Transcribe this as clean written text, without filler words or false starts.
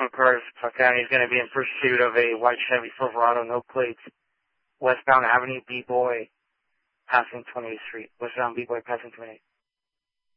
Of course, Tucson is going to be in pursuit of a white Chevy Silverado, no plates, westbound Avenue B-Boy, passing 28th Street. Westbound B-Boy, passing 28th.